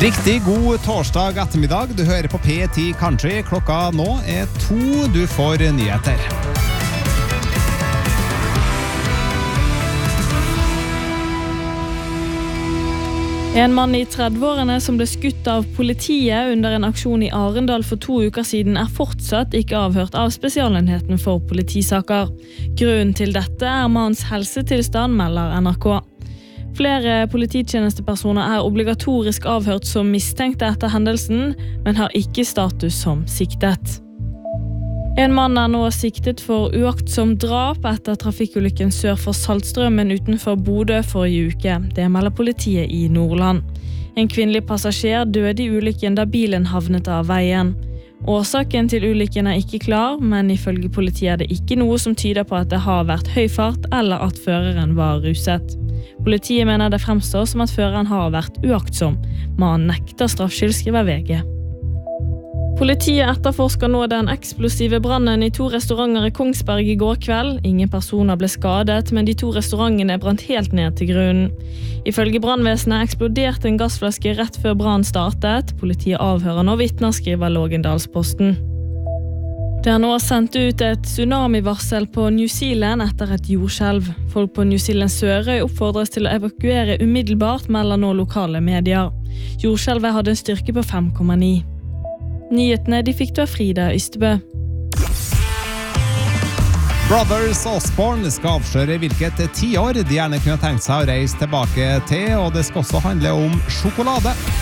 Riktig god torsdag ettermiddag. Du hører på P10 Country. Klokka nå 2. Du får nyheter. En mann i 30-årene som ble skutt av politiet under en aksjon i Arendal for 2 uker siden fortsatt ikke avhørt av spesialenheten for politisaker. Grunnen til dette mannens helsetilstand, melder NRK. Flere polititjenestepersoner obligatorisk avhørt som mistenkte etter hendelsen, men har ikke status som siktet. En mann nå siktet for uaktsom drap etter trafikkulykken sør for Saltstrømmen utenfor Bodø forrige uke. Det melder politiet i Nordland. En kvinnelig passasjer døde i ulykken da bilen havnet av veien. Årsaken til ulykken ikke klar, men ifølge politiet det ikke noe som tyder på at det har vært høy fart eller at føreren var ruset. Politiet mener det fremstår som at føreren har vært uaktsom. Mannen nekter straffskyld, skriver VG. Politiet etterforsker nå den eksplosive brannen i 2 restauranter i Kongsberg i går kveld. Ingen personer ble skadet, men de 2 restaurantene brant helt ned til grunnen. Ifølge brannvesenet eksploderte en gassflaske rett før brannen startet. Politiet avhører nå vitner, skriver Lågendalsposten. Det nå sendt ut et tsunamivarsel på New Zealand etter et jordskjelv. Folk på New Zealand Sørøy oppfordres til å evakuere umiddelbart, melder nå lokale medier. Jordskjelvet hadde en styrke på 5,9. Nyhetene de fikk du av Frida Ystebø. Brothers Osborne skal avsløre hvilket tiår de gjerne kunne tenkt seg å reise tilbake til, og det skal også handle om sjokolade.